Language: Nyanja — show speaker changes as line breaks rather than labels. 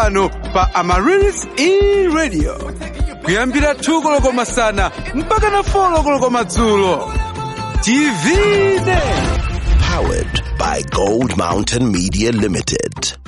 ano pa Amaryllis E-Radio kuyambira 2 koloko masana mpaka na 4 koloko madzulo. TVine.
Powered by Gold Mountain Media Limited.